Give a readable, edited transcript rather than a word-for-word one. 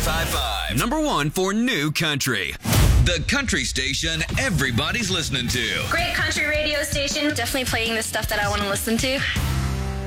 High Five. Number 1 for new country. The country station everybody's listening to. Great country radio station. Definitely playing the stuff that I want to listen to.